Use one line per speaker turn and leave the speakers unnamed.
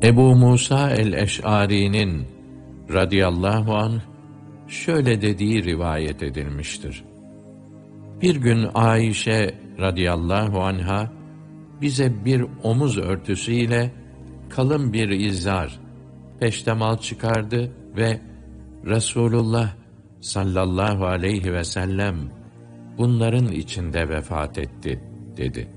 Ebu Musa el-Eş'ari'nin radıyallahu anh şöyle dediği rivayet edilmiştir. Bir gün Ayşe radıyallahu anha bize bir omuz örtüsüyle kalın bir izar, peştemal çıkardı ve Resulullah sallallahu aleyhi ve sellem bunların içinde vefat etti dedi.